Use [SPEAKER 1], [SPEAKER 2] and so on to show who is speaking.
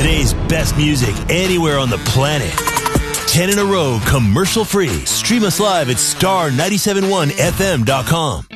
[SPEAKER 1] Today's best music anywhere on the planet. 10 in a row, commercial free. Stream us live at star971fm.com.